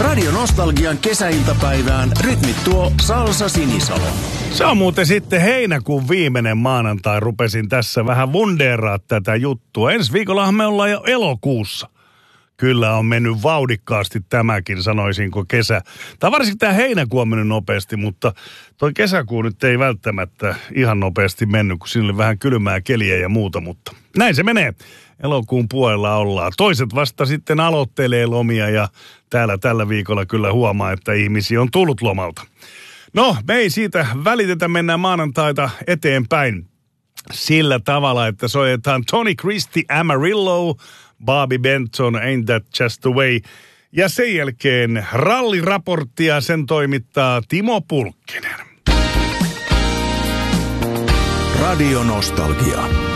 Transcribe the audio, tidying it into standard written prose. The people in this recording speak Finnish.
Radio Nostalgian kesäiltapäivään rytmittuo Salsa Sinisalo. Se on muuten sitten heinäkuun viimeinen maanantai. Rupesin tässä vähän wundeeraa tätä juttua. Ensi viikollahan me ollaan jo elokuussa. Kyllä on mennyt vauhdikkaasti tämäkin, sanoisinko kesä. Tai varsinkin tämä heinäkuu on mennyt nopeasti, mutta toi kesäkuu nyt ei välttämättä ihan nopeasti mennyt, kun siinä oli vähän kylmää keliä ja muuta, mutta näin se menee. Elokuun puolella ollaan. Toiset vasta sitten aloittelee lomia ja täällä tällä viikolla kyllä huomaa, että ihmisiä on tullut lomalta. No, me ei siitä välitetä, mennään maanantaita eteenpäin sillä tavalla, että soitetaan Tony Christie, Amarillo, Bobby Benton, Ain't That Just the Way. Ja sen jälkeen ralliraporttia, sen toimittaa Timo Pulkkinen. Radio Nostalgia.